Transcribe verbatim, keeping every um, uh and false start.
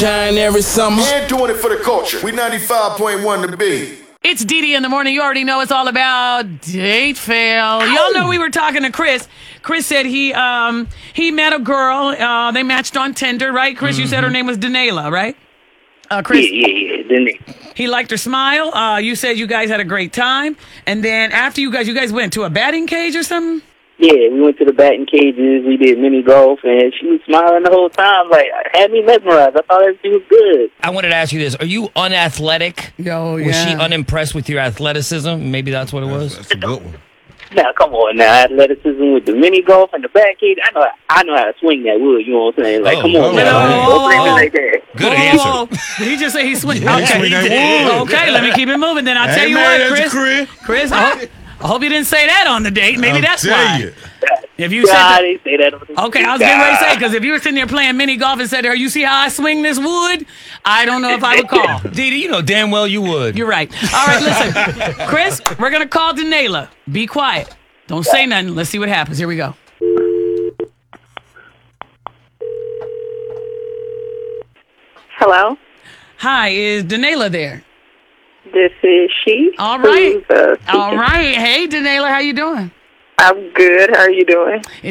sunshine every summer. And doing it for the culture. We ninety-five point one The B. It's Dee Dee in the morning. You already know it's all about date fail. Y'all know we were talking to Chris. Chris said he um he met a girl. Uh, they matched on Tinder, right? Chris, mm-hmm. You said her name was Danela, right? Uh, Chris, yeah, yeah, yeah. Danela. He liked her smile. Uh, you said you guys had a great time, and then after you guys, you guys went to a batting cage or something. Yeah, we went to the batting cages. We did mini golf, and she was smiling the whole time. Like, had me mesmerized. I thought she was good. I wanted to ask you this: are you unathletic? Yo, yeah. Was she unimpressed with your athleticism? Maybe that's what it was. That's, that's a good one. Now, come on now. Athleticism with the mini golf and the bat cage. I know I know how to swing that wood, you know what I'm saying? Like, Oh, come on oh, now. oh, Don't oh, blame me oh. like that. Good Whoa, answer. whoa. He just said he swing. Yeah, Okay, swing that wood. okay. Let me keep it moving. Then I'll Hey, tell you man, what, that's Chris. your career. Chris, I hope, I hope you didn't say that on the date. Maybe I'll that's tell why. you. If you God, said that, they say that. on the- okay, I was getting ready to say, because if you were sitting there playing mini golf and said to her, you see how I swing this wood? I don't know if I would call. Dee Dee, you know damn well you would. You're right. All right, listen. Chris, we're going to call Danela. Be quiet. Don't say nothing. Let's see what happens. Here we go. Hello, Hi, is Danela there? this is she. All right. Who's, uh, All speaking. right. Hey, Danela, how you doing? I'm good. How are you doing?